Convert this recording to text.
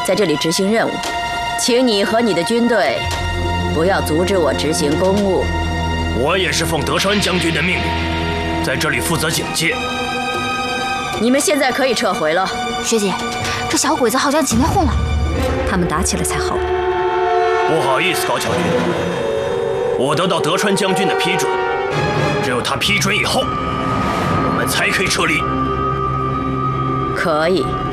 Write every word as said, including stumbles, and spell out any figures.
在这里执行任务，请你和你的军队不要阻止我执行公务。 我也是奉德川将军的命令，在这里负责警戒。 你们现在可以撤回了。 学姐，这小鬼子好像起内讧了， 他们打起来才好。 不好意思，高桥君，我得到德川将军的批准，只有他批准以后，我们才可以撤离。 可以。